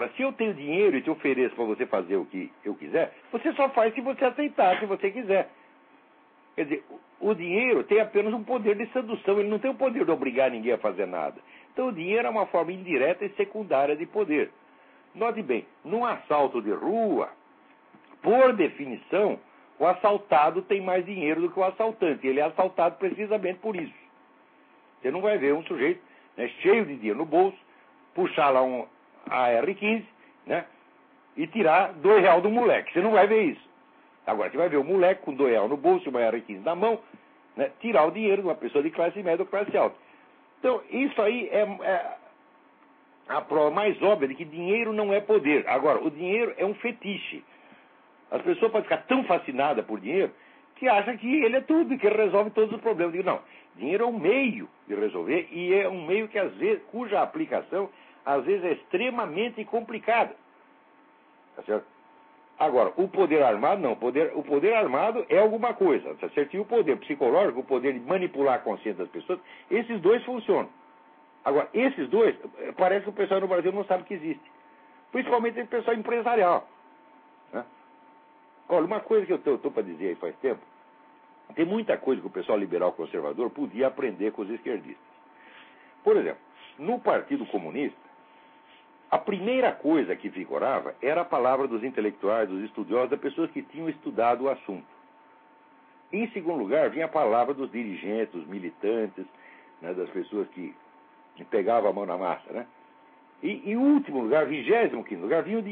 Se eu tenho dinheiro e te ofereço para você fazer o que eu quiser, você só faz se você aceitar, se você quiser. Quer dizer, o dinheiro tem apenas um poder de sedução, ele não tem o poder de obrigar ninguém a fazer nada. Então o dinheiro é uma forma indireta e secundária de poder. Note bem, num assalto de rua, por definição, o assaltado tem mais dinheiro do que o assaltante. Ele é assaltado precisamente por isso. Você não vai ver um sujeito, né, cheio de dinheiro no bolso, puxar lá um AR-15, né, e tirar R$2 do moleque. Você não vai ver isso. Agora, você vai ver o moleque com R$2 no bolso e uma AR-15 na mão, né, tirar o dinheiro de uma pessoa de classe média ou classe alta. Então, isso aí é a prova mais óbvia de que dinheiro não é poder. Agora, o dinheiro é um fetiche. As pessoas podem ficar tão fascinadas por dinheiro que acham que ele é tudo, que ele resolve todos os problemas. Eu digo, não, dinheiro é um meio de resolver e é um meio que, às vezes, cuja aplicação, às vezes, é extremamente complicada. Tá certo? Agora, o poder armado, não. O poder armado é alguma coisa, tá certo? E o poder psicológico, o poder de manipular a consciência das pessoas, esses dois funcionam. Agora, esses dois, parece que o pessoal no Brasil não sabe que existe. Principalmente o pessoal empresarial. Né? Olha, uma coisa que eu estou para dizer aí faz tempo, tem muita coisa que o pessoal liberal conservador podia aprender com os esquerdistas. Por exemplo, no Partido Comunista, a primeira coisa que vigorava era a palavra dos intelectuais, dos estudiosos, das pessoas que tinham estudado o assunto. Em segundo lugar, vinha a palavra dos dirigentes, dos militantes, né, das pessoas que pegavam a mão na massa. Né? E em último lugar, 25º lugar, vinha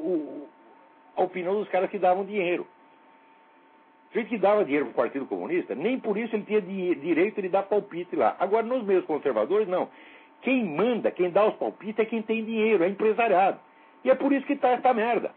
a opinião dos caras que davam dinheiro. O gente que dava dinheiro para o Partido Comunista, nem por isso ele tinha direito de dar palpite lá. Agora, nos meios conservadores, não. Quem manda, quem dá os palpites é quem tem dinheiro, é empresariado. E é por isso que está essa merda.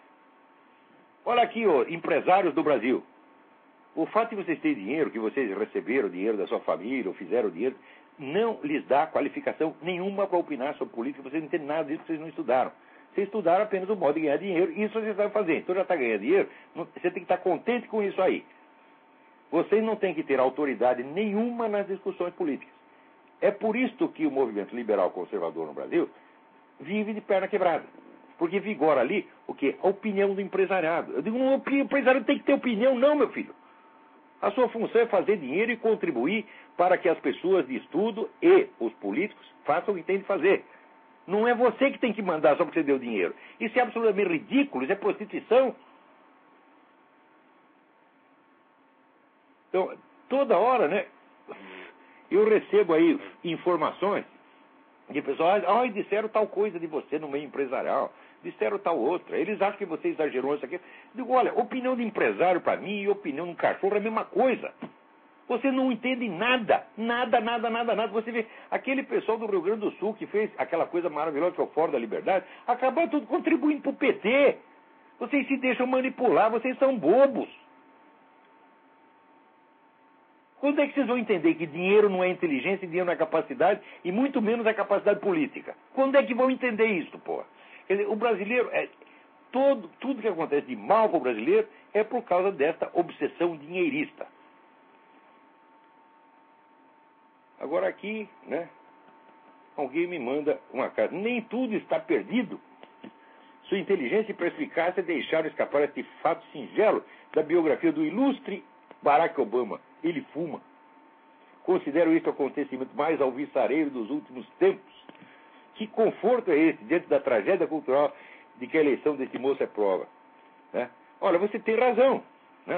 Olha aqui, ó, empresários do Brasil. O fato de vocês terem dinheiro, que vocês receberam dinheiro da sua família, ou fizeram dinheiro, não lhes dá qualificação nenhuma para opinar sobre política. Vocês não entendem nada disso, porque vocês não estudaram. Vocês estudaram apenas o modo de ganhar dinheiro, e isso vocês sabem fazer. Então já está ganhando dinheiro, você tem que estar contente com isso aí. Vocês não têm que ter autoridade nenhuma nas discussões políticas. É por isso que o movimento liberal conservador no Brasil vive de perna quebrada. Porque vigora ali o quê? A opinião do empresariado. Eu digo, o empresário tem que ter opinião, não, meu filho. A sua função é fazer dinheiro e contribuir para que as pessoas de estudo e os políticos façam o que têm de fazer. Não é você que tem que mandar só porque você deu dinheiro. Isso é absolutamente ridículo, isso é prostituição. Então, toda hora, né, eu recebo aí informações de pessoas, disseram tal coisa de você no meio empresarial, disseram tal outra, eles acham que você exagerou isso aqui. Eu digo, olha, opinião de empresário para mim e opinião de um cachorro é a mesma coisa. Você não entende nada. Você vê, aquele pessoal do Rio Grande do Sul que fez aquela coisa maravilhosa que é o Fórum da Liberdade, acabou tudo contribuindo para o PT. Vocês se deixam manipular, vocês são bobos. Quando é que vocês vão entender que dinheiro não é inteligência, dinheiro não é capacidade, e muito menos é capacidade política? Quando é que vão entender isso, porra? Quer dizer, o brasileiro, tudo que acontece de mal com o brasileiro é por causa desta obsessão dinheirista. Agora aqui, né, alguém me manda uma carta. Nem tudo está perdido. Sua inteligência e perspicácia deixaram escapar este fato singelo da biografia do ilustre Barack Obama. Ele fuma. Considero este o acontecimento mais alvissareiro dos últimos tempos. Que conforto é esse diante da tragédia cultural de que a eleição desse moço é prova? Né? Olha, você tem razão. Né?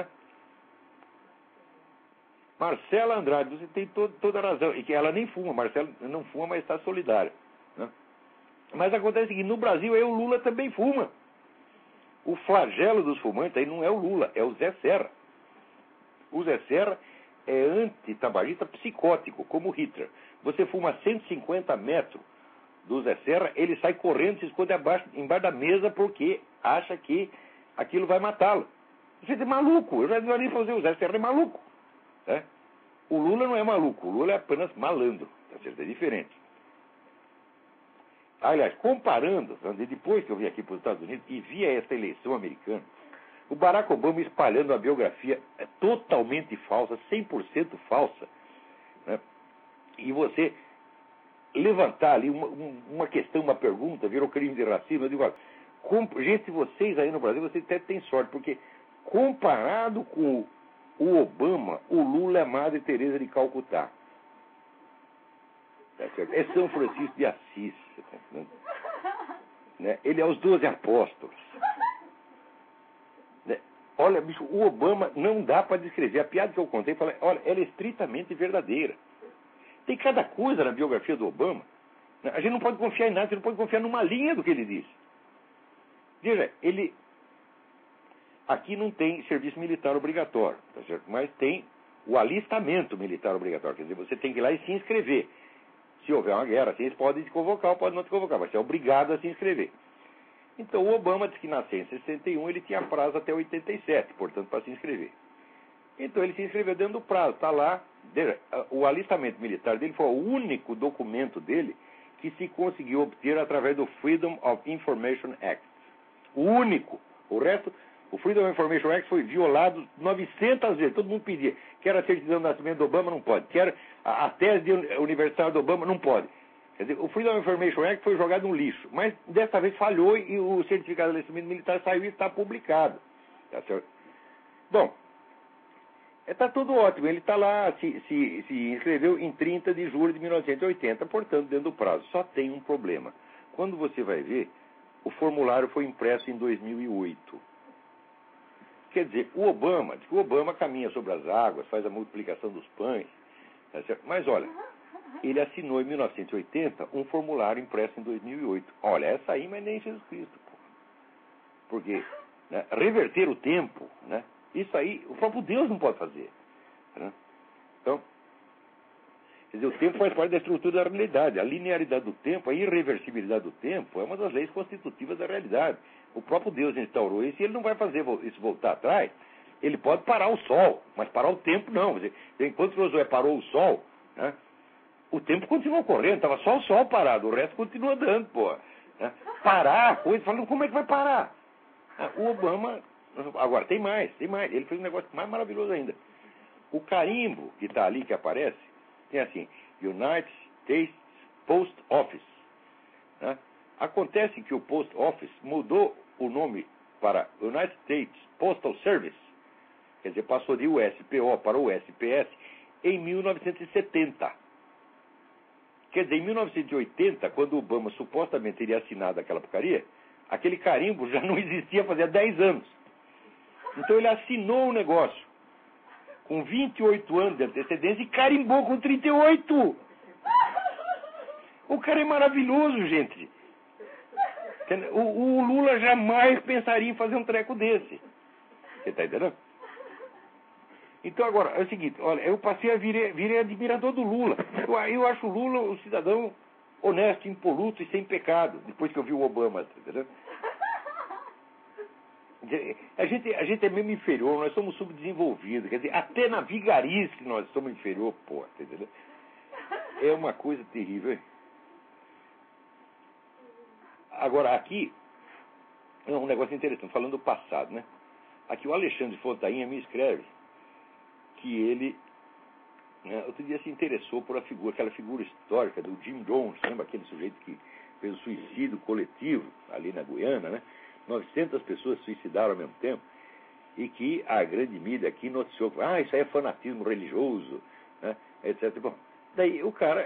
Marcela Andrade, você tem toda a razão. E que ela nem fuma. Marcela não fuma, mas está solidária. Né? Mas acontece o seguinte, no Brasil aí o Lula também fuma. O flagelo dos fumantes aí não é o Lula, é o Zé Serra. O Zé Serra é antitabagista psicótico, como Hitler. Você fuma 150 metros do Zé Serra, ele sai correndo, se esconde embaixo da mesa porque acha que aquilo vai matá-lo. Você é maluco, eu já não nem fazer, o Zé Serra é maluco. Né? O Lula não é maluco, o Lula é apenas malandro, tá certo? É diferente. Aliás, comparando, depois que eu vim aqui para os Estados Unidos e vi essa eleição americana, o Barack Obama espalhando uma biografia totalmente falsa, 100% falsa, né? E você levantar ali uma questão, uma pergunta, virou crime de racismo. Eu digo, olha, gente, vocês aí no Brasil, vocês até têm sorte, porque comparado com o Obama, o Lula é a Madre Teresa de Calcutá. Tá certo? É São Francisco de Assis. Tá entendendo? Né? Ele é os 12 apóstolos. Né? Olha, bicho, o Obama não dá para descrever. A piada que eu contei, falei, olha, ela é estritamente verdadeira. Tem cada coisa na biografia do Obama. Né? A gente não pode confiar em nada, a gente não pode confiar numa linha do que ele diz. Veja, ele... Aqui não tem serviço militar obrigatório, tá certo? Mas tem o alistamento militar obrigatório. Quer dizer, você tem que ir lá e se inscrever. Se houver uma guerra, assim, eles podem te convocar ou podem não te convocar, mas você é obrigado a se inscrever. Então, o Obama disse que nasceu em 61, ele tinha prazo até 87, portanto, para se inscrever. Então, ele se inscreveu dentro do prazo, está lá. O alistamento militar dele foi o único documento dele que se conseguiu obter através do Freedom of Information Act. O único. O resto, o Freedom of Information Act foi violado 900 vezes. Todo mundo pedia. Quer a certidão de nascimento do Obama? Não pode. Quer a tese universitária do Obama? Não pode. Quer dizer, o Freedom of Information Act foi jogado no lixo. Mas dessa vez falhou e o certificado de alistamento militar saiu e está publicado. Tá certo? Bom, está tudo ótimo. Ele está lá, se inscreveu em 30 de julho de 1980, portanto, dentro do prazo. Só tem um problema. Quando você vai ver, o formulário foi impresso em 2008. Quer dizer, o Obama caminha sobre as águas, faz a multiplicação dos pães, tá certo? Mas olha, ele assinou em 1980 um formulário impresso em 2008. Olha, essa aí, mas nem Jesus Cristo, pô. Porque, né, reverter o tempo, né, isso aí, o próprio Deus não pode fazer. Né? Então, quer dizer, o tempo faz parte da estrutura da realidade. A linearidade do tempo, a irreversibilidade do tempo é uma das leis constitutivas da realidade. O próprio Deus instaurou isso e ele não vai fazer isso voltar atrás. Ele pode parar o sol, mas parar o tempo não. Quer dizer, enquanto Josué parou o sol, né, o tempo continuou correndo, estava só o sol parado, o resto continua andando, pô. Né? Parar a coisa, falando, como é que vai parar? O Obama, agora tem mais, ele fez um negócio mais maravilhoso ainda. O carimbo que está ali, que aparece, tem assim, United States Post Office. Né? Acontece que o Post Office mudou o nome para United States Postal Service, quer dizer, passou de USPO para USPS em 1970. Quer dizer, em 1980, quando o Obama supostamente teria assinado aquela porcaria, aquele carimbo já não existia fazia 10 anos. Então ele assinou o negócio com 28 anos de antecedência e carimbou com 38. O cara é maravilhoso, gente. O Lula jamais pensaria em fazer um treco desse. Você está entendendo? Então, agora, é o seguinte, olha, eu passei a virei admirador do Lula. Eu acho o Lula um cidadão honesto, impoluto e sem pecado, depois que eu vi o Obama, tá entendendo? A gente é mesmo inferior, nós somos subdesenvolvidos, quer dizer, até na vigarice nós somos inferior, pô, tá entendendo? É uma coisa terrível, hein? Agora, aqui, é um negócio interessante, falando do passado, né? Aqui o Alexandre Fontainha me escreve que ele, né, outro dia se interessou por aquela figura histórica do Jim Jones, lembra aquele sujeito que fez o suicídio coletivo ali na Guiana, né? 900 pessoas se suicidaram ao mesmo tempo, e que a grande mídia aqui noticiou, isso aí é fanatismo religioso, né, etc. Bom, daí o cara,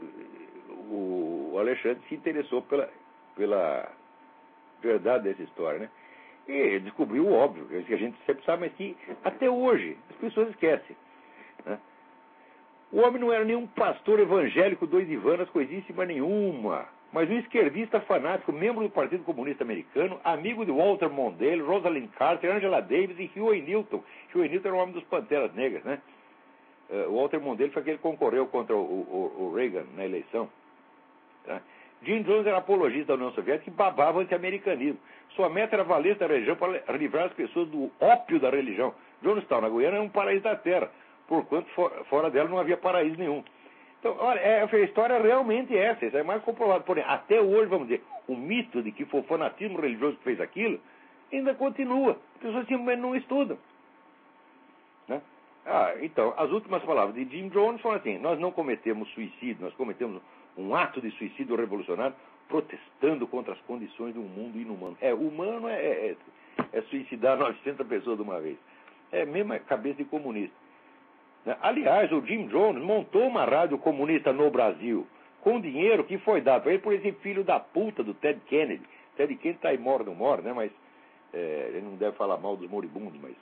o Alexandre se interessou pela verdade dessa história, né? E descobriu o óbvio, que a gente sempre sabe, mas que até hoje as pessoas esquecem. Né? O homem não era nenhum pastor evangélico, dois Ivanas, coisíssima nenhuma, mas um esquerdista fanático, membro do Partido Comunista Americano, amigo de Walter Mondale, Rosalind Carter, Angela Davis e Huey Newton. Huey Newton era o homem dos Panteras Negras, né? Walter Mondale foi aquele que concorreu contra o Reagan na eleição. Tá? Jim Jones era apologista da União Soviética e babava anti-americanismo. Sua meta era valer da religião para livrar as pessoas do ópio da religião. Jonestown, na Guiana, é um paraíso da terra, porquanto fora dela não havia paraíso nenhum. Então, olha, a história realmente é essa, isso é mais comprovado. Porém, até hoje, vamos dizer, o mito de que foi o fanatismo religioso que fez aquilo, ainda continua. As pessoas simplesmente não estudam. Né? Então, as últimas palavras de Jim Jones foram assim, nós não cometemos suicídio, nós cometemos um ato de suicídio revolucionário, protestando contra as condições de um mundo inumano. Humano é suicidar 900 pessoas de uma vez. É a mesma cabeça de comunista. Aliás, o Jim Jones montou uma rádio comunista no Brasil, com dinheiro que foi dado para ele por esse filho da puta do Ted Kennedy. Ted Kennedy está aí, não mora, né? Mas ele não deve falar mal dos moribundos, mas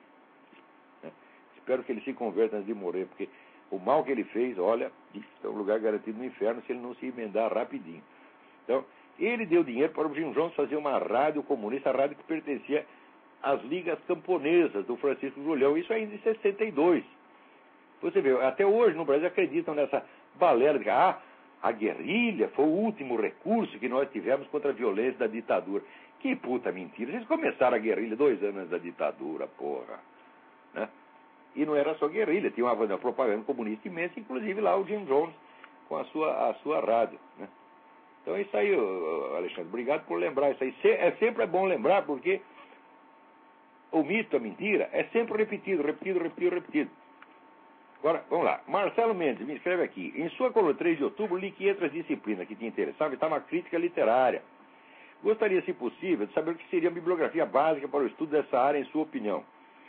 espero que ele se converta antes de morrer, porque o mal que ele fez, olha, é um lugar garantido no inferno se ele não se emendar rapidinho. Então, ele deu dinheiro para o Jim Jones fazer uma rádio comunista, a rádio que pertencia às ligas camponesas do Francisco Julião, isso ainda em 62. Você vê, até hoje no Brasil acreditam nessa balela de que a guerrilha foi o último recurso que nós tivemos contra a violência da ditadura. Que puta mentira. Eles começaram a guerrilha 2 anos antes da ditadura, porra. Né? E não era só guerrilha, tinha uma propaganda comunista imensa, inclusive lá o Jim Jones com a sua rádio. Né? Então é isso aí, Alexandre. Obrigado por lembrar isso aí. Sempre é bom lembrar, porque o mito, a mentira, é sempre repetido. Agora, vamos lá. Marcelo Mendes me escreve aqui. Em sua coluna 3 de outubro, li que entre as disciplinas que te interessavam estava a crítica literária. Gostaria, se possível, de saber o que seria a bibliografia básica para o estudo dessa área, em sua opinião.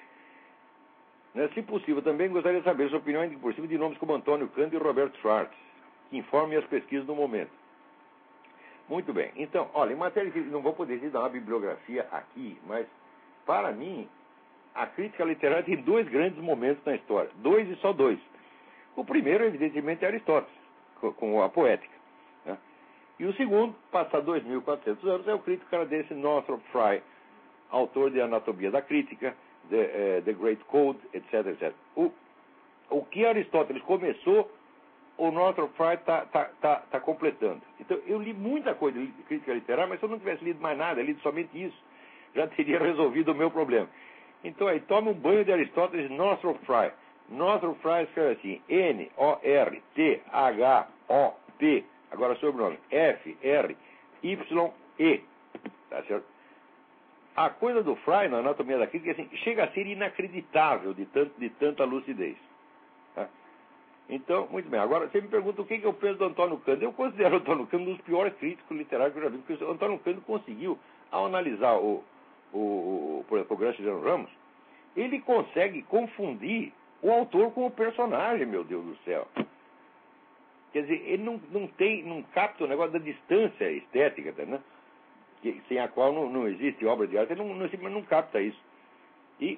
Se possível, também gostaria de saber sua opinião, por cima, de nomes como Antônio Cândido e Roberto Schwartz, que informem as pesquisas do momento. Muito bem. Então, olha, em matéria de... Não vou poder te dar uma bibliografia aqui, mas, para mim, a crítica literária tem 2 grandes momentos na história. 2 e só 2. O primeiro, evidentemente, é Aristóteles, com a poética. Né? E o segundo, passado 2.400 anos, é o crítico canadense Northrop Frye, autor de Anatomia da Crítica, The Great Code, etc. O que Aristóteles começou, o Northrop Frye está completando. Então, eu li muita coisa de crítica literária, mas se eu não tivesse lido mais nada, lido somente isso, já teria resolvido o meu problema. Então, aí, toma um banho de Aristóteles, Northrop Frye. Northrop Frye escreve assim, N-O-R-T-H-O-P, agora sobrenome, F-R-Y-E. Tá certo? A coisa do Frye na Anatomia da Crítica assim, chega a ser inacreditável de tanta lucidez. Tá? Então, muito bem. Agora, você me pergunta o que eu penso do Antônio Cândido. Eu considero o Antônio Cândido um dos piores críticos literários que eu já vi, porque o Antônio Cândido conseguiu, ao analisar por exemplo, o Graciliano Ramos, ele consegue confundir o autor com o personagem, meu Deus do céu. Quer dizer, ele não capta o negócio da distância estética, tá, né? Sem a qual não existe obra de arte, ele não capta isso. E,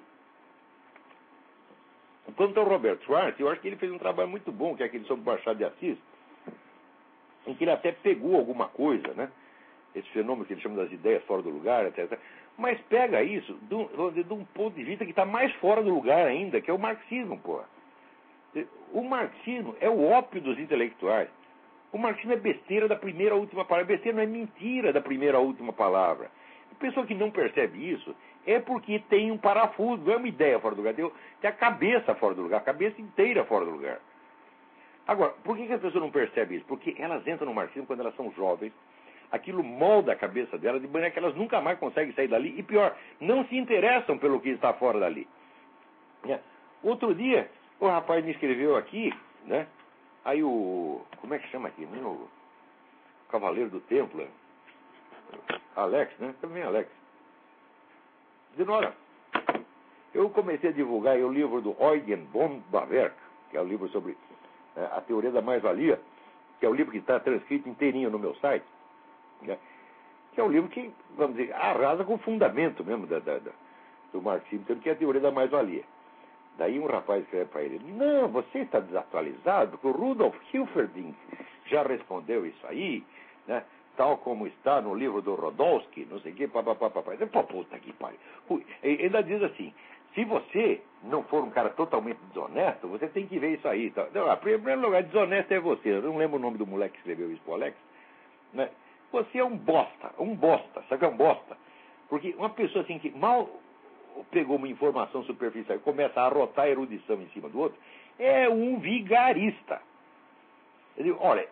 quanto ao Roberto Schwartz, eu acho que ele fez um trabalho muito bom, que é aquele sobre o Machado de Assis, em que ele até pegou alguma coisa, né? Esse fenômeno que ele chama das ideias fora do lugar, etc. Mas pega isso de um ponto de vista que está mais fora do lugar ainda, que é o marxismo, porra. O marxismo é o ópio dos intelectuais. O marxismo é besteira da primeira à última palavra. Besteira não é mentira da primeira à última palavra. A pessoa que não percebe isso é porque tem um parafuso, não é uma ideia fora do lugar, tem a cabeça fora do lugar, a cabeça inteira fora do lugar. Agora, por que a pessoa não percebe isso? Porque elas entram no marxismo quando elas são jovens, aquilo molda a cabeça delas, de maneira que elas nunca mais conseguem sair dali, e pior, não se interessam pelo que está fora dali. Outro dia, o rapaz me escreveu aqui, né? Aí como é que chama aqui? O Cavaleiro do Templo, Alex, né? Também Alex. Dizendo, olha, eu comecei a divulgar o livro do Eugen von Bauwerk, que é o livro sobre a teoria da mais-valia, que é o livro que está transcrito inteirinho no meu site, né? Que é um livro que, vamos dizer, arrasa com o fundamento mesmo do marxismo, que é a teoria da mais-valia. Daí um rapaz escreve para ele, não, você está desatualizado, porque o Rudolf Hilferding já respondeu isso aí, né? Tal como está no livro do Rodolsky, não sei o quê, papapá. Pô, puta que pariu. Ele ainda diz assim, se você não for um cara totalmente desonesto, você tem que ver isso aí. Tá? Em primeiro lugar, desonesto é você. Eu não lembro o nome do moleque que escreveu isso pro Alex. Né? Você é um bosta. Sabe o que é um bosta? Porque uma pessoa assim que mal pegou uma informação superficial e começa a arrotar a erudição em cima do outro, é um vigarista. Eu digo, olha,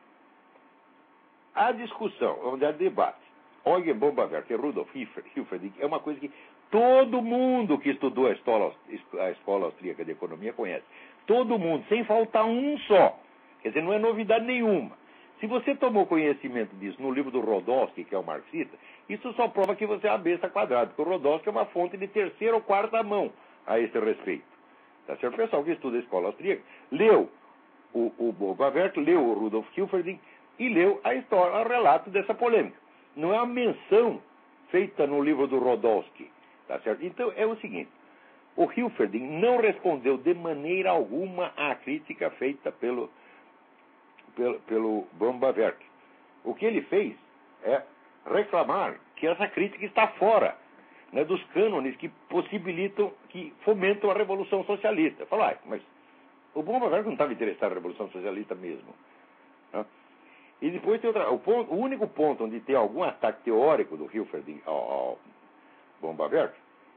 a discussão, vamos dizer, debate, Eugen von Bauwerk e Rudolf Hilferding é uma coisa que todo mundo que estudou a escola austríaca de economia conhece. Todo mundo, sem faltar um só. Quer dizer, não é novidade nenhuma. Se você tomou conhecimento disso no livro do Rodowsky, que é o marxista, isso só prova que você é uma besta quadrada, porque o Rodowsky é uma fonte de terceira ou quarta mão a esse respeito. Tá certo? O pessoal que estuda a escola austríaca leu o Bombaverk, leu o Rudolf Hilferding e leu a história, o relato dessa polêmica. Não é uma menção feita no livro do Rodowsky. Tá certo? Então é o seguinte, o Hilferding não respondeu de maneira alguma à crítica feita pelo Bombaverk. O que ele fez é reclamar que essa crítica está fora, né, dos cânones que possibilitam, que fomentam a Revolução Socialista. Falar, mas o Bombaverk não estava interessado na Revolução Socialista mesmo. Né? E depois tem o único ponto onde tem algum ataque teórico do Hilferding ao Bombaverk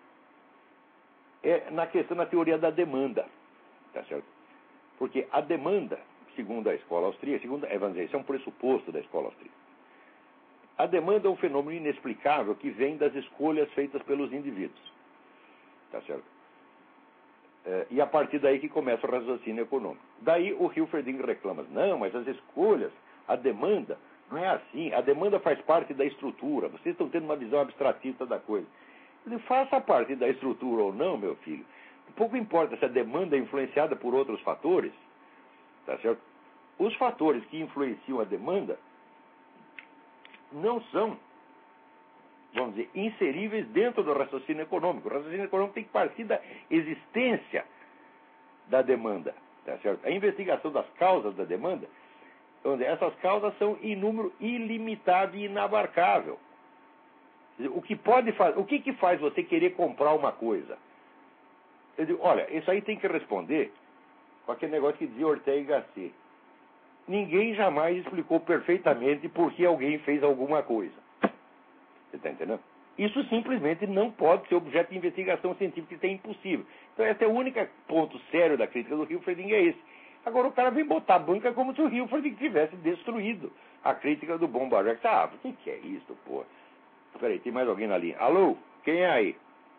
é na questão da teoria da demanda. Tá certo? Porque a demanda, segundo a escola austríaca, isso é um pressuposto da escola austríaca. A demanda é um fenômeno inexplicável que vem das escolhas feitas pelos indivíduos. Tá certo? E a partir daí que começa o raciocínio econômico. Daí o Hilferding reclama, não, mas as escolhas, a demanda, não é assim. A demanda faz parte da estrutura. Vocês estão tendo uma visão abstratista da coisa. Ele faça parte da estrutura ou não, meu filho. Pouco importa se a demanda é influenciada por outros fatores. Tá certo? Os fatores que influenciam a demanda não são, vamos dizer, inseríveis dentro do raciocínio econômico. O raciocínio econômico tem que partir da existência da demanda. Tá certo? A investigação das causas da demanda, essas causas são em número ilimitado e inabarcável. O que faz você querer comprar uma coisa? Eu digo, olha, isso aí tem que responder com aquele negócio que dizia Ortega y Gasset. Ninguém jamais explicou perfeitamente por que alguém fez alguma coisa. Você está entendendo? Isso simplesmente não pode ser objeto de investigação científica, isso é impossível. Então esse é o único ponto sério da crítica do Hilferding, é esse. Agora o cara vem botar a banca como se o Hilferding tivesse destruído a crítica do Bombaverk. Ah, o que é isso, pô? Peraí, tem mais alguém na linha. Alô? Quem é aí?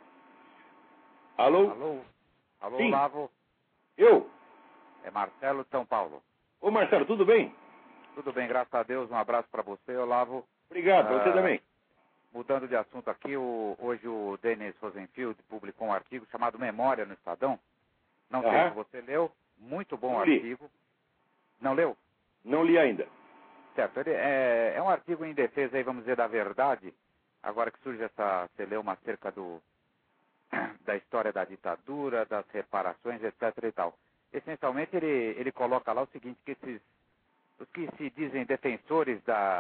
Alô? Alô, Sim. Olavo. Eu? É Marcelo de São Paulo. Ô Marcelo, tudo bem? Tudo bem, graças a Deus. Um abraço para você, Olavo. Obrigado, pra você também. Mudando de assunto aqui, hoje o Denis Rosenfield publicou um artigo chamado Memória no Estadão. Não sei se você leu. Muito bom artigo. Não leu? Não li ainda. Certo. Ele é um artigo em defesa, aí, vamos dizer, da verdade. Agora que surge você leu uma acerca da história da ditadura, das reparações, etc. e tal. Essencialmente, ele coloca lá o seguinte, que os que se dizem defensores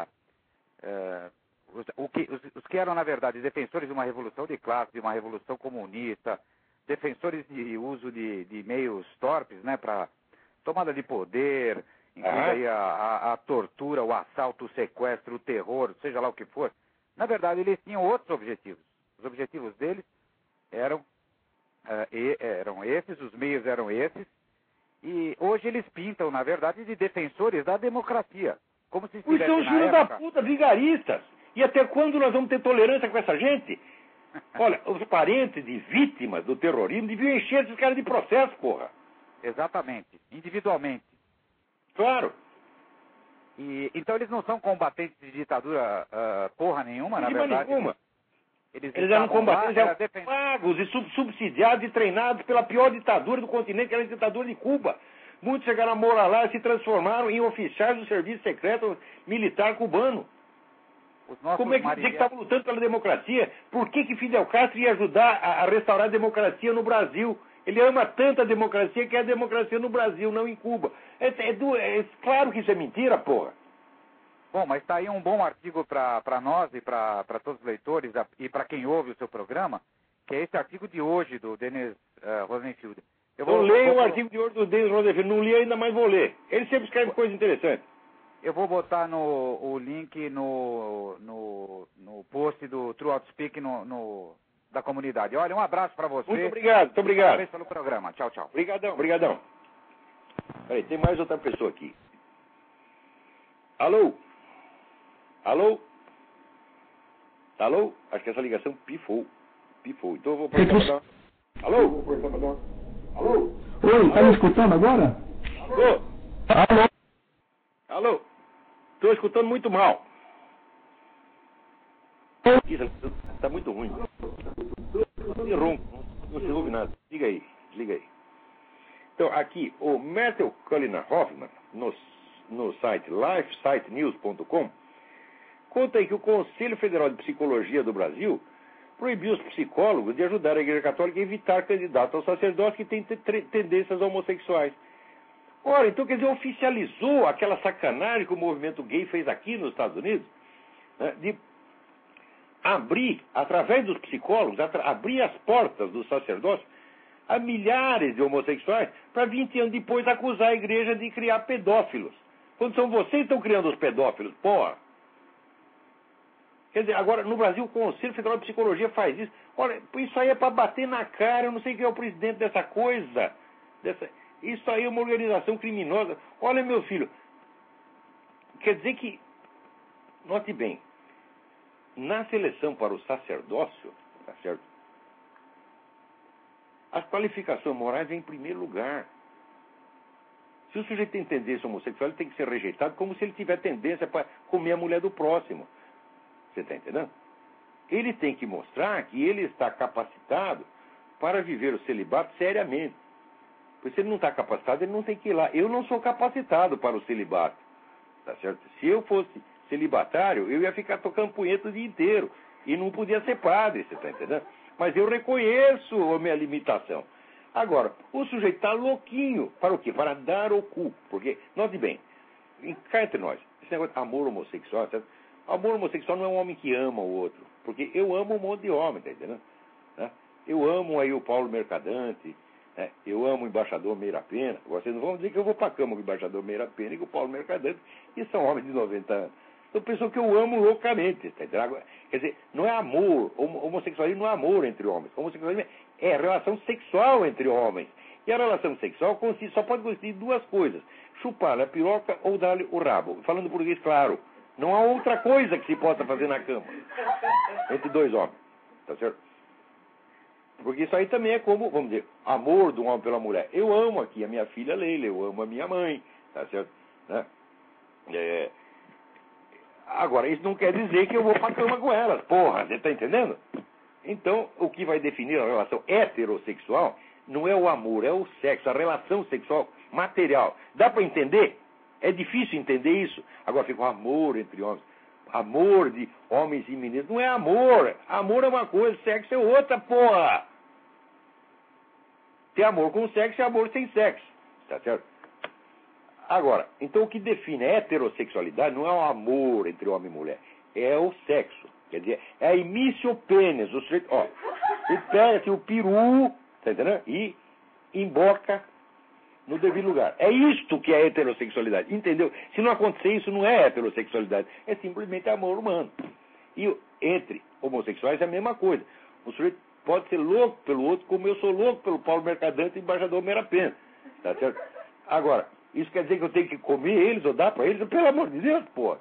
os que eram, na verdade, defensores de uma revolução de classe, de uma revolução comunista, defensores de uso de meios torpes, né, para tomada de poder, incluindo aí a tortura, o assalto, o sequestro, o terror, seja lá o que for. Na verdade, eles tinham outros objetivos. Os objetivos deles eram esses, os meios eram esses, e hoje eles pintam, na verdade, de defensores da democracia. Como se estivesse são os filhos da puta vigaristas. E até quando nós vamos ter tolerância com essa gente? Olha, os parentes de vítimas do terrorismo deviam encher esses caras de processo, porra. Exatamente, individualmente. Claro. Então eles não são combatentes de ditadura porra nenhuma, na verdade. Nenhuma. Eles eram combatentes, eram pagos e subsidiados e treinados pela pior ditadura do continente, que era a ditadura de Cuba. Muitos chegaram a morar lá e se transformaram em oficiais do serviço secreto militar cubano. Como é que dizer que estava lutando pela democracia? Por que Fidel Castro ia ajudar a restaurar a democracia no Brasil? Ele ama tanto a democracia que é a democracia no Brasil, não em Cuba. É claro que isso é mentira, porra. Bom, mas está aí um bom artigo para nós e para todos os leitores e para quem ouve o seu programa, que é esse artigo de hoje do Denis Rosenfield. Eu leio o artigo de hoje do Denis Rosenfield, não li ainda, mas vou ler. Ele sempre escreve coisa interessante. Eu vou botar o link no post do True Outspeak da comunidade. Olha, um abraço para você. Muito obrigado, muito obrigado. Parabéns pelo programa. Tchau, tchau. Obrigadão. Peraí, tem mais outra pessoa aqui. Alô? Acho que essa ligação pifou. Então eu vou aproveitar para dar... Alô? Oi, tá me escutando agora? Alô? Alô? Estou escutando muito mal. Isso está muito ruim. Não ronco, não se ouve nada. Liga aí, liga aí. Então, aqui, o Matthew Cullinan Hoffman, no site lifesitenews.com, conta aí que o Conselho Federal de Psicologia do Brasil proibiu os psicólogos de ajudar a Igreja Católica a evitar candidatos ao sacerdócio que têm tendências homossexuais. Ora, então, quer dizer, oficializou aquela sacanagem que o movimento gay fez aqui nos Estados Unidos, né, de abrir, através dos psicólogos, abrir as portas do sacerdócio a milhares de homossexuais para 20 anos depois acusar a igreja de criar pedófilos. Quando são vocês que estão criando os pedófilos, porra. Quer dizer, agora, no Brasil, o Conselho Federal de Psicologia faz isso. Olha, isso aí é para bater na cara, eu não sei quem é o presidente dessa coisa. Isso aí é uma organização criminosa. Olha, meu filho, quer dizer que, note bem, na seleção para o sacerdócio, tá certo? As qualificações morais vêm em primeiro lugar. Se o sujeito tem tendência homossexual, ele tem que ser rejeitado como se ele tiver tendência para comer a mulher do próximo. Você está entendendo? Ele tem que mostrar que ele está capacitado para viver o celibato seriamente. Porque se ele não está capacitado, ele não tem que ir lá. Eu não sou capacitado para o celibato. Tá certo? Se eu fosse celibatário, eu ia ficar tocando punheta o dia inteiro. E não podia ser padre, você está entendendo? Mas eu reconheço a minha limitação. Agora, o sujeito está louquinho. Para o quê? Para dar o cu. Porque, note bem, cá entre nós, esse negócio de amor homossexual, certo? Amor homossexual não é um homem que ama o outro. Porque eu amo um monte de homem, tá entendendo? Eu amo aí o Paulo Mercadante, eu amo o embaixador Meira Pena. Vocês não vão dizer que eu vou para a cama com o embaixador Meira Pena e com o Paulo Mercadante, que são homens de 90 anos. Então, pessoa que eu amo loucamente, tá entendendo? Quer dizer, não é amor, homossexualismo não é amor entre homens. Homossexualismo é relação sexual entre homens. E a relação sexual só pode consistir de duas coisas: chupar a piroca ou dar-lhe o rabo. Falando português claro, não há outra coisa que se possa fazer na cama entre dois homens, tá certo? Porque isso aí também é como, vamos dizer, amor do homem pela mulher. Eu amo aqui a minha filha Leila, eu amo a minha mãe, tá certo? Né? Agora, isso não quer dizer que eu vou pra cama com elas, porra, você tá entendendo? Então, o que vai definir a relação heterossexual não é o amor, é o sexo, a relação sexual material. Dá para entender? É difícil entender isso. Agora fica o amor entre homens. Amor de homens e meninos. Não é amor. Amor é uma coisa, sexo é outra, porra. Tem amor com sexo e amor sem sexo. Tá certo? Agora, então o que define a heterossexualidade não é o amor entre homem e mulher. É o sexo. Quer dizer, é a imício pênis. O sujeito, ó, ele pega aqui o peru, tá entendendo? E emboca no devido lugar. É isto que é heterossexualidade. Entendeu? Se não acontecer isso, não é heterossexualidade. É simplesmente amor humano. E entre homossexuais é a mesma coisa. O sujeito pode ser louco pelo outro, como eu sou louco pelo Paulo Mercadante e embaixador Meira Pena. Tá certo? Agora, isso quer dizer que eu tenho que comer eles ou dar para eles? Pelo amor de Deus, pô.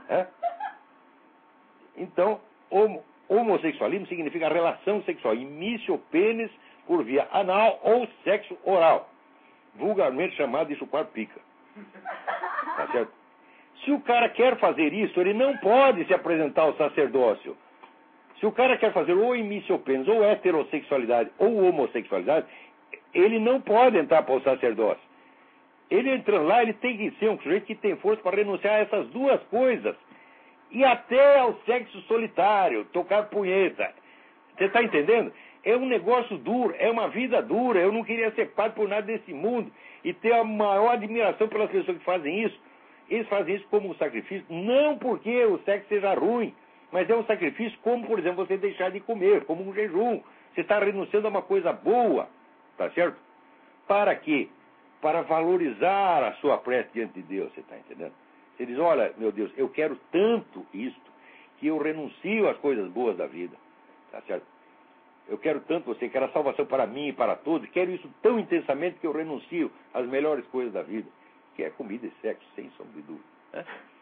Então, homossexualismo significa relação sexual, imício pênis por via anal ou sexo oral, vulgarmente chamado de chupar pica. Tá certo? Se o cara quer fazer isso, ele não pode se apresentar ao sacerdócio. Se o cara quer fazer ou imício pênis, ou heterossexualidade, ou homossexualidade, ele não pode entrar para o sacerdócio. Ele entrando lá, ele tem que ser um sujeito que tem força para renunciar a essas duas coisas. E até ao sexo solitário, tocar punheta. Você está entendendo? É um negócio duro, é uma vida dura. Eu não queria ser padre por nada desse mundo. E ter a maior admiração pelas pessoas que fazem isso. Eles fazem isso como um sacrifício, não porque o sexo seja ruim, mas é um sacrifício como, por exemplo, você deixar de comer, como um jejum. Você está renunciando a uma coisa boa, tá certo? Para quê? Para valorizar a sua prece diante de Deus, você está entendendo? Você diz, olha, meu Deus, eu quero tanto isto, que eu renuncio às coisas boas da vida, tá certo? Eu quero tanto você, quero a salvação para mim e para todos, quero isso tão intensamente que eu renuncio às melhores coisas da vida, que é comida e sexo, sem sombra de dúvida. Né?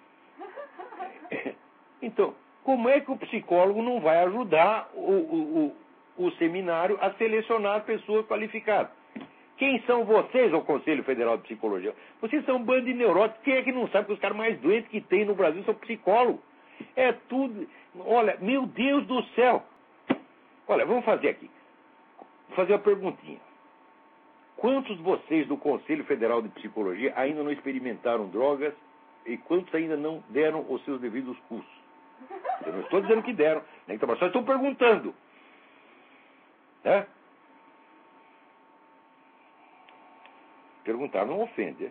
Então, como é que o psicólogo não vai ajudar o seminário a selecionar pessoas qualificadas? Quem são vocês, o Conselho Federal de Psicologia? Vocês são um bando de neuróticos. Quem é que não sabe que os caras mais doentes que tem no Brasil são psicólogos? É tudo... Olha, meu Deus do céu. Olha, vamos fazer aqui. Vou fazer uma perguntinha. Quantos de vocês do Conselho Federal de Psicologia ainda não experimentaram drogas e quantos ainda não deram os seus devidos cursos? Eu não estou dizendo que deram, nem que só estou perguntando. Né? Perguntar não ofende.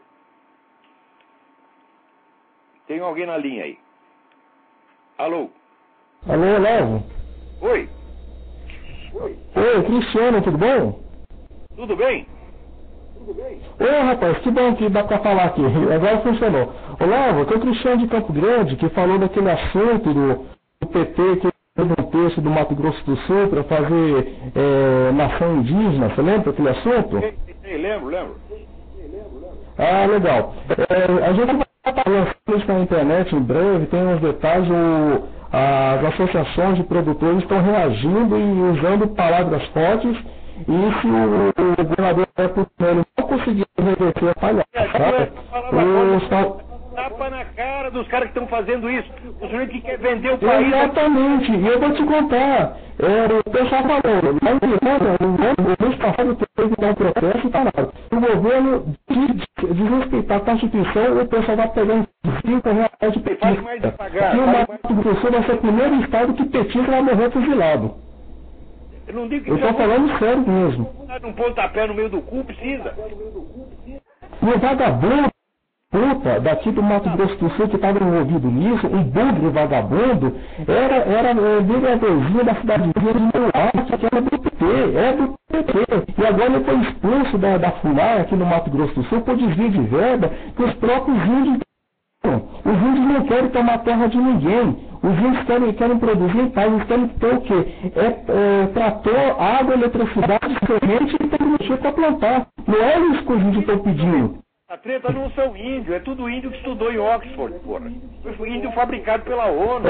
Tem alguém na linha aí? Alô? Alô, Léo? Oi? Oi, Cristiano, tudo bom? Tudo bem? Oi, rapaz, que bom que dá pra falar aqui. Agora funcionou. Ô, Léo, eu sou o Cristiano de Campo Grande, que falou daquele assunto do PT, que fez um texto do Mato Grosso do Sul para fazer nação indígena. Você lembra daquele assunto? Lembro. Ah, legal. A gente vai estar lançando isso na internet em breve, tem uns detalhes. As associações de produtores estão reagindo e usando palavras fortes. E se o governador não conseguir reverter a palhaçada, tapa na cara dos caras que estão fazendo isso. O sujeito que quer vender o país. Exatamente, e eu vou te contar. O pessoal falou, no mês passado teve um protesto e pararam. O governo desrespeitar a Constituição, o pessoal vai pegando R$5 de petista. E o Mato Grosso do Sul vai ser o primeiro estado que petista vai morrer fuzilado. Eu estou falando sério mesmo. Um pontapé no meio do cu, precisa. E o vagabundo, puta, daqui do Mato Grosso do Sul, que estava envolvido nisso, um bugre vagabundo, era vereadorzinho da cidadezinha de Mauá, que era do PT, E agora ele foi expulso da FUNAI aqui no Mato Grosso do Sul por desvio de verba que os próprios índios. Os índios não querem tomar terra de ninguém. Os índios querem produzir em paz. Eles querem ter o quê? Trator, água, eletricidade, semente e tecnologia para plantar. Não é isso que os índios estão pedindo. A treta não são índios, é tudo índio que estudou em Oxford, porra. Foi índio fabricado pela ONU.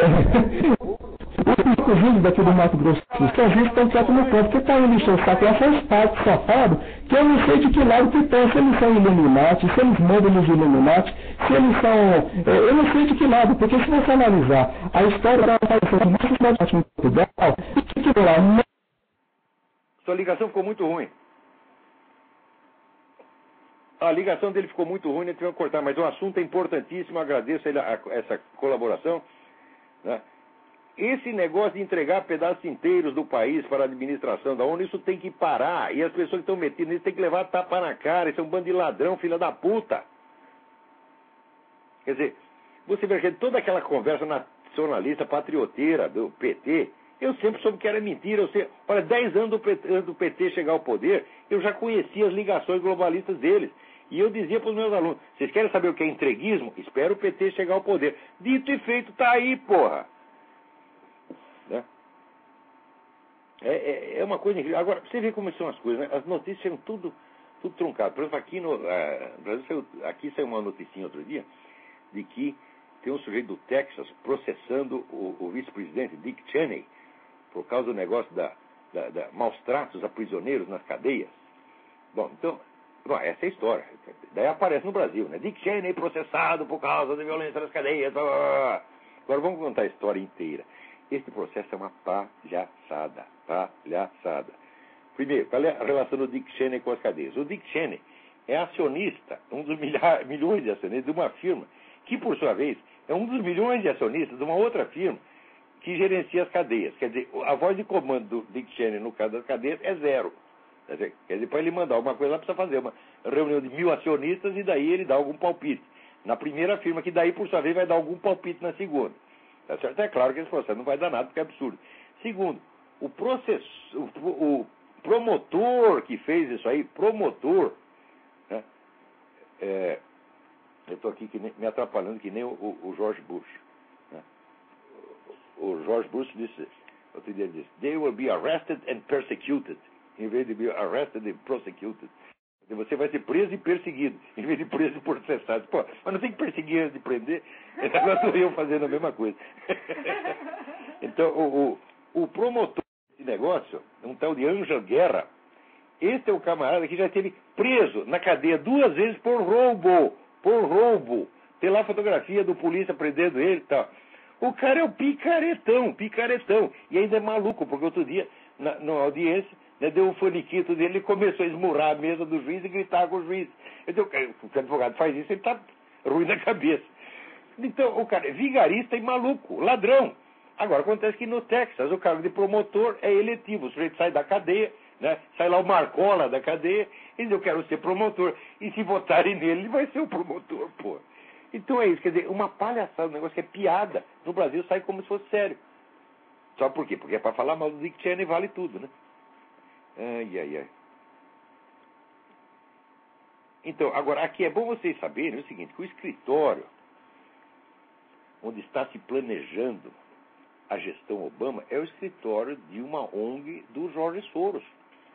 Os índios daqui do Mato Grosso do Sul, a gente estão quietos no canto, porque está indo encher o saco, essas partes safados, que eu não sei de que lado que estão, se eles são Illuminati, se eles mandam nos Illuminati, se eles são... eu não sei de que lado, porque se você analisar a história da aparição mais sistemática em Portugal, que lá... Sua ligação ficou muito ruim. A ligação dele ficou muito ruim, ele teve que cortar, mas o assunto é importantíssimo, agradeço ele essa colaboração, né? Esse negócio de entregar pedaços inteiros do país para a administração da ONU, isso tem que parar. E as pessoas que estão metidas nisso têm que levar tapa na cara. Isso é um bando de ladrão, filha da puta. Quer dizer, você vê que toda aquela conversa nacionalista, patrioteira do PT, eu sempre soube que era mentira. Olha, 10 anos antes do PT chegar ao poder, eu já conhecia as ligações globalistas deles. E eu dizia para os meus alunos, vocês querem saber o que é entreguismo? Espera o PT chegar ao poder. Dito e feito, tá aí, porra. Né? É uma coisa incrível. Agora, você vê como são as coisas, né? As notícias são tudo truncado. Por exemplo, aqui no Brasil saiu uma noticinha outro dia de que tem um sujeito do Texas processando o vice-presidente Dick Cheney por causa do negócio da maus tratos a prisioneiros nas cadeias. Bom, então, essa é a história. Daí aparece no Brasil, né? Dick Cheney processado por causa da violência nas cadeias. Blá, blá, blá. Agora vamos contar a história inteira. Este processo é uma palhaçada. Primeiro, qual é a relação do Dick Cheney com as cadeias? O Dick Cheney é acionista, um dos milhões de acionistas de uma firma, que por sua vez é um dos milhões de acionistas de uma outra firma que gerencia as cadeias. Quer dizer, a voz de comando do Dick Cheney no caso das cadeias é zero. Quer dizer, para ele mandar alguma coisa, lá precisa fazer uma reunião de 1000 acionistas e daí ele dá algum palpite na primeira firma, que daí por sua vez vai dar algum palpite na segunda. Tá certo? É claro que esse processo não vai dar nada, porque é absurdo. Segundo, o promotor que fez isso aí, né? Eu estou aqui me atrapalhando que nem o George Bush. Né? O George Bush disse, outro dia disse, they will be arrested and persecuted, em vez de be arrested and prosecuted. Você vai ser preso e perseguido, em vez de preso e processado. Pô, mas não tem que perseguir antes de prender. Agora estou eu fazendo a mesma coisa. Então, o promotor desse negócio, um tal de Ângelo Guerra, Esse é o camarada que já esteve preso na cadeia 2 vezes por roubo. Por roubo. Tem lá a fotografia do polícia prendendo ele e tal. O cara é o picaretão. E ainda é maluco, porque outro dia, na audiência, né, deu um faniquito dele, ele começou a esmurrar a mesa do juiz e gritar com o juiz. Então, o advogado faz isso, ele está ruim na cabeça. Então, o cara é vigarista e maluco, ladrão. Agora, acontece que no Texas, o cargo de promotor é eletivo. O sujeito sai da cadeia, né, sai lá o Marcola da cadeia, e diz, eu quero ser promotor. E se votarem nele, ele vai ser o promotor, pô. Então é isso, quer dizer, uma palhaçada, um negócio que é piada. No Brasil sai como se fosse sério. Só por quê? Porque é para falar mal do Dick Cheney vale tudo, né? Ai. Então, agora, aqui é bom vocês saberem o seguinte, que o escritório onde está se planejando a gestão Obama é o escritório de uma ONG do Jorge Soros,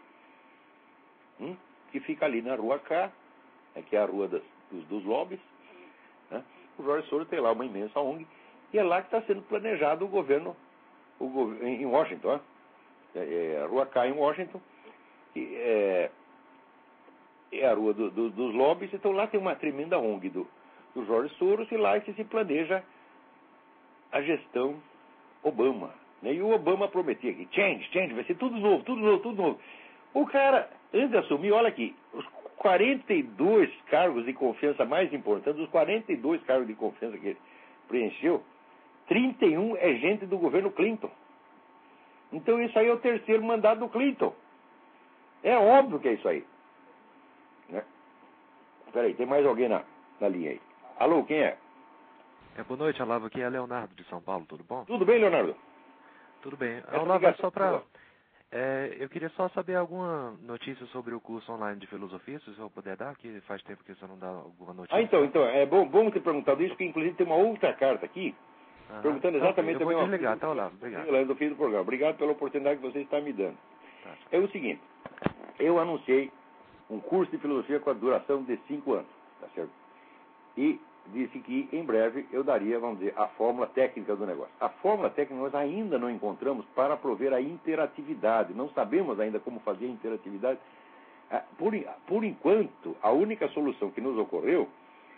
que fica ali na Rua K, que é a rua dos lobbies, né? O Jorge Soros tem lá uma imensa ONG, e é lá que está sendo planejado o governo em Washington, a Rua K em Washington, que é a rua dos lobbies. Então lá tem uma tremenda ONG do Jorge Soros, e lá é que se planeja a gestão Obama, né? E o Obama prometia que change, vai ser tudo novo. O cara, antes de assumir, olha aqui, os 42 cargos de confiança mais importantes, os 42 cargos de confiança que ele preencheu, 31 é gente do governo Clinton. Então isso aí é o terceiro mandato do Clinton. É óbvio que é isso aí, né? Peraí, tem mais alguém na linha aí. Alô, quem é? Boa noite, Olavo. Aqui é Leonardo de São Paulo, tudo bom? Tudo bem, Leonardo? Tudo bem. Olavo, só para... eu queria só saber alguma notícia sobre o curso online de filosofia, se o senhor puder dar, que faz tempo que o senhor não dá alguma notícia. Então, é bom ter perguntado isso, porque inclusive tem uma outra carta aqui, perguntando exatamente eu vou a mesma desligar, coisa. Tá, Olavo, obrigado. Do fim do programa. Obrigado pela oportunidade que você está me dando. Tá. É o seguinte, eu anunciei um curso de filosofia com a duração de 5 anos, tá certo? E disse que em breve eu daria, vamos dizer, a fórmula técnica do negócio. A fórmula técnica nós ainda não encontramos para prover a interatividade. Não sabemos ainda como fazer a interatividade. Por enquanto, a única solução que nos ocorreu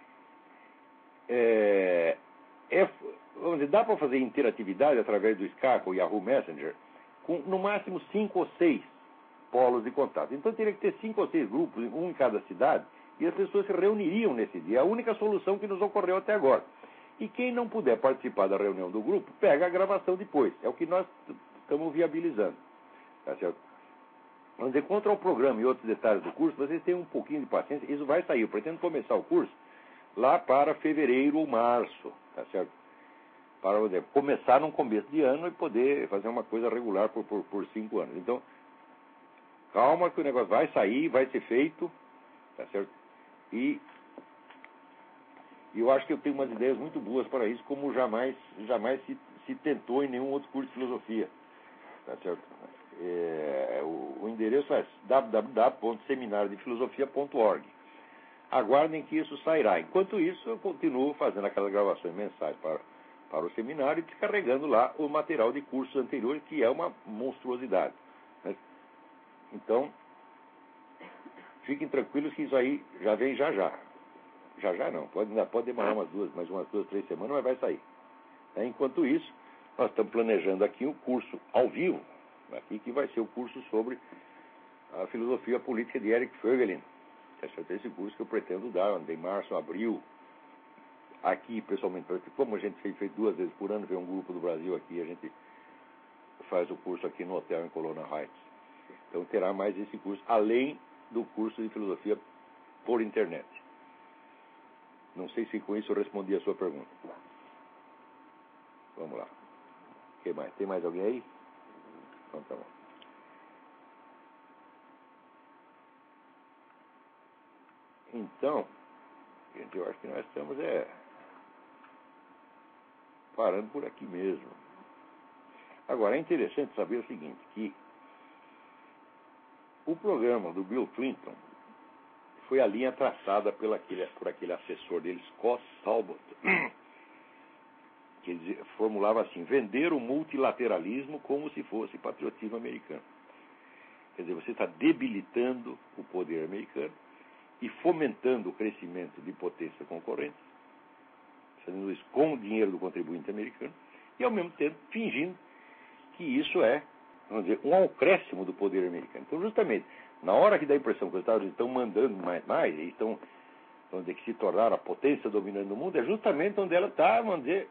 vamos dizer, dá para fazer interatividade através do Skype ou Yahoo Messenger com no máximo 5 ou 6 polos de contato. Então teria que ter 5 ou 6 grupos, um em cada cidade, e as pessoas se reuniriam nesse dia. É a única solução que nos ocorreu até agora. E quem não puder participar da reunião do grupo, pega a gravação depois. É o que nós estamos viabilizando. Tá certo? Vamos dizer, quanto ao programa e outros detalhes do curso, vocês têm um pouquinho de paciência. Isso vai sair. Eu pretendo começar o curso lá para fevereiro ou março. Tá certo? Para começar no começo de ano e poder fazer uma coisa regular por 5 anos. Então, calma que o negócio vai sair, vai ser feito. Tá certo? E eu acho que eu tenho umas ideias muito boas para isso, como jamais se tentou em nenhum outro curso de filosofia. Tá certo? O endereço é www.seminariodefilosofia.org. Aguardem que isso sairá. Enquanto isso, eu continuo fazendo aquelas gravações mensais para o seminário e descarregando lá o material de cursos anteriores, que é uma monstruosidade. Né? Então, fiquem tranquilos que isso aí já vem já. Já não, pode demorar mais umas 2, 3 semanas, mas vai sair. Enquanto isso, nós estamos planejando aqui um curso ao vivo, aqui, que vai ser o curso sobre a filosofia política de Eric Voegelin. Esse curso que eu pretendo dar em março, abril, aqui pessoalmente, como a gente fez 2 vezes por ano, vem um grupo do Brasil aqui, a gente faz o curso aqui no hotel em Colonna Heights. Então terá mais esse curso, além do curso de filosofia por internet. Não sei se com isso eu respondi a sua pergunta. Vamos lá. O que mais? Tem mais alguém aí? Então tá bom. Então, gente, eu acho que nós estamos parando por aqui mesmo. Agora, é interessante saber o seguinte, que o programa do Bill Clinton foi a linha traçada por aquele assessor dele, Scott Talbot, que ele formulava assim: vender o multilateralismo como se fosse patriotismo americano. Quer dizer, você está debilitando o poder americano e fomentando o crescimento de potências concorrentes, fazendo isso com o dinheiro do contribuinte americano, e ao mesmo tempo fingindo que isso é, vamos dizer, um acréscimo do poder americano. Então, justamente, na hora que dá a impressão que os Estados Unidos estão mandando mais e estão, vamos dizer, que se tornaram a potência dominante do mundo, é justamente onde ela está, vamos dizer,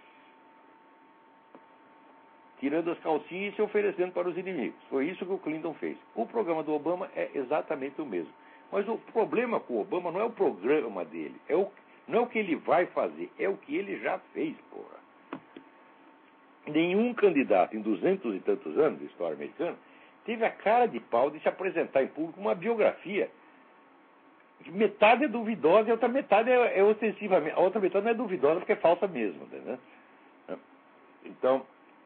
tirando as calcinhas e se oferecendo para os inimigos. Foi isso que o Clinton fez. O programa do Obama é exatamente o mesmo. Mas o problema com o Obama não é o programa dele, não é o que ele vai fazer, é o que ele já fez, porra. Nenhum candidato em 200 e tantos anos de história americana teve a cara de pau de se apresentar em público com uma biografia. Metade é duvidosa e a outra metade é ostensivamente. A outra metade não é duvidosa porque é falsa mesmo. Né? Então,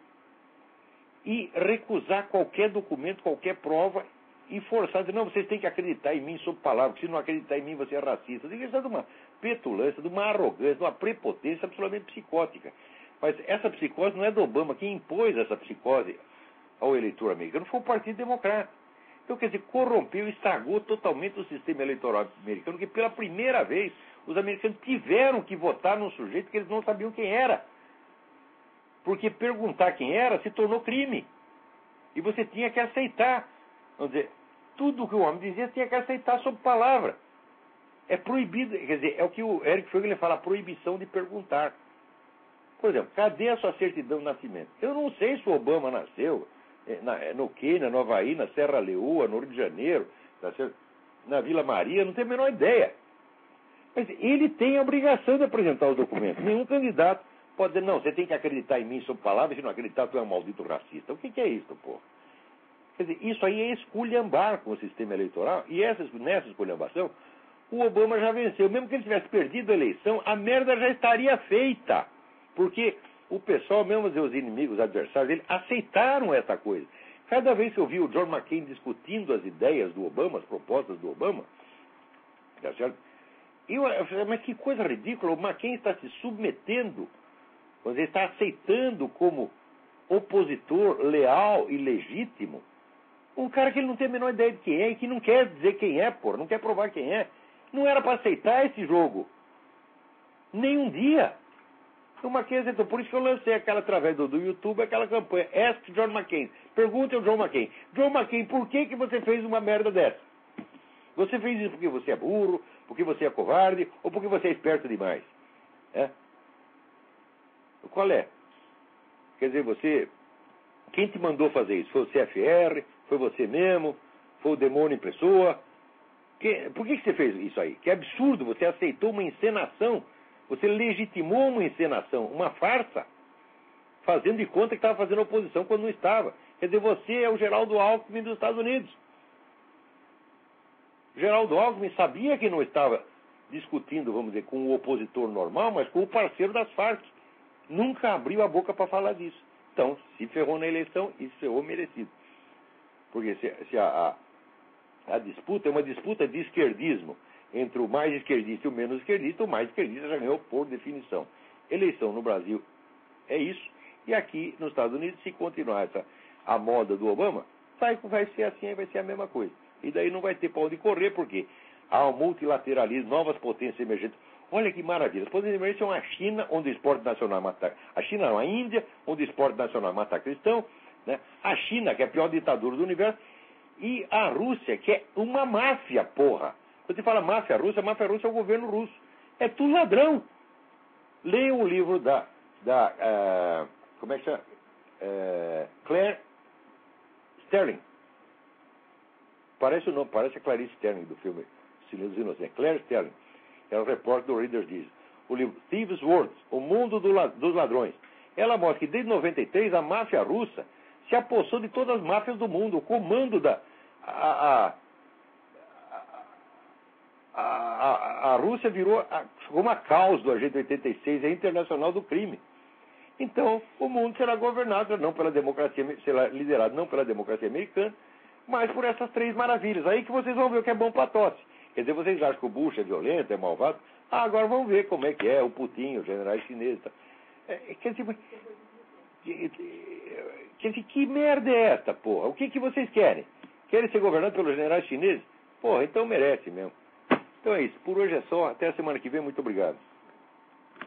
e recusar qualquer documento, qualquer prova e forçar a dizer, não, vocês têm que acreditar em mim sob palavra, porque se não acreditar em mim você é racista. Isso é de uma petulância, de uma arrogância, de uma prepotência absolutamente psicótica. Mas essa psicose não é do Obama. Quem impôs essa psicose ao eleitor americano foi o Partido Democrata. Então, quer dizer, corrompeu, estragou totalmente o sistema eleitoral americano, que pela primeira vez os americanos tiveram que votar num sujeito que eles não sabiam quem era. Porque perguntar quem era se tornou crime. E você tinha que aceitar. Vamos dizer, tudo que o homem dizia você tinha que aceitar sob palavra. É proibido, quer dizer, é o que o Eric Fögel fala, a proibição de perguntar. Por exemplo, cadê a sua certidão de nascimento? Eu não sei se o Obama nasceu no Quênia, no Havaí, na Serra Leoa, no Rio de Janeiro, na Vila Maria, não tenho a menor ideia. Mas ele tem a obrigação de apresentar os documentos. Nenhum candidato pode dizer, não, você tem que acreditar em mim sob palavra, se não acreditar, tu é um maldito racista. O que é isso, pô? Quer dizer, isso aí é esculhambar com o sistema eleitoral, e nessa esculhambação, o Obama já venceu. Mesmo que ele tivesse perdido a eleição, a merda já estaria feita. Porque o pessoal, mesmo os inimigos, os adversários dele, aceitaram essa coisa. Cada vez que eu vi o John McCain discutindo as ideias do Obama, as propostas do Obama, tá certo? Eu falei, mas que coisa ridícula, o McCain está se submetendo, ele está aceitando como opositor leal e legítimo um cara que ele não tem a menor ideia de quem é e que não quer dizer quem é, porra, não quer provar quem é. Não era para aceitar esse jogo. Nem um dia. O McCain aceitou. Por isso que eu lancei aquela, através do YouTube, aquela campanha. Ask John McCain. Pergunte ao John McCain. John McCain, por que você fez uma merda dessa? Você fez isso porque você é burro, porque você é covarde, ou porque você é esperto demais? É? Qual é? Quer dizer, quem te mandou fazer isso? Foi o CFR? Foi você mesmo? Foi o demônio em pessoa? Por que você fez isso aí? Que absurdo, você aceitou uma encenação, você legitimou uma encenação, uma farsa, fazendo de conta que estava fazendo oposição quando não estava. Quer dizer, você é o Geraldo Alckmin dos Estados Unidos. Geraldo Alckmin sabia que não estava discutindo, vamos dizer, com o opositor normal, mas com o parceiro das Farc. Nunca abriu a boca para falar disso. Então, se ferrou na eleição e se ferrou merecido. Porque se a disputa é uma disputa de esquerdismo entre o mais esquerdista e o menos esquerdista, o mais esquerdista já ganhou por definição. Eleição no Brasil é isso, e aqui nos Estados Unidos, se continuar a moda do Obama, vai ser assim, vai ser a mesma coisa. E daí não vai ter para onde correr, porque há o multilateralismo, novas potências emergentes. Olha que maravilha. As potências emergentes são a China, onde o esporte nacional mata... A China não, a Índia, onde o esporte nacional mata cristão, né? A China, que é a pior ditadura do universo, e a Rússia, que é uma máfia, porra. Quando você fala máfia russa é o governo russo. É tudo ladrão. Leia o livro como é que chama? Claire Sterling. Parece o nome, parece a Clarice Sterling do filme Silêncio dos Inocentes. Claire Sterling. É o repórter do Reader's Digest. O livro Thieves' World, O Mundo dos Ladrões. Ela mostra que desde 93 a máfia russa se apossou de todas as máfias do mundo. O comando a Rússia virou uma causa do Agente 86, é internacional do crime. Então, o mundo será governado não pela democracia, será liderado não pela democracia americana, mas por essas três maravilhas. Aí que vocês vão ver o que é bom para tosse. Quer dizer, vocês acham que o Bush é violento, é malvado? Agora vamos ver como é que é o Putin, os generais chineses. Quer dizer, que merda é esta, porra? O que vocês querem? Querem ser governados pelos generais chineses? Porra, então merece mesmo. Então é isso. Por hoje é só. Até a semana que vem. Muito obrigado.